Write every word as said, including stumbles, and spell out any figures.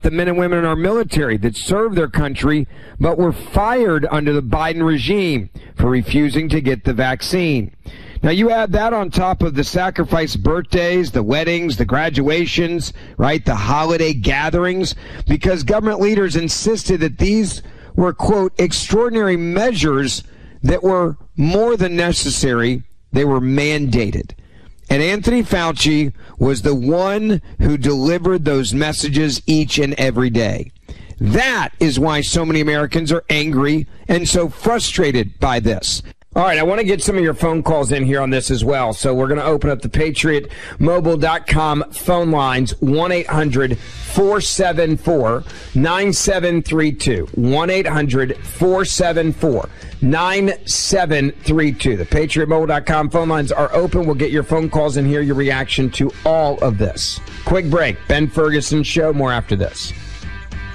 the men and women in our military that served their country but were fired under the Biden regime for refusing to get the vaccine. Now, you add that on top of the sacrifice birthdays, the weddings, the graduations, right, the holiday gatherings, because government leaders insisted that these were, quote, extraordinary measures that were more than necessary. They were mandated. And Anthony Fauci was the one who delivered those messages each and every day. That is why so many Americans are angry and so frustrated by this. All right, I want to get some of your phone calls in here on this as well. So we're going to open up the patriot mobile dot com phone lines, one eight hundred four seven four nine seven three two, one eight hundred four seven four nine seven three two. The patriot mobile dot com phone lines are open. We'll get your phone calls and hear your reaction to all of this. Quick break. Ben Ferguson Show. More after this.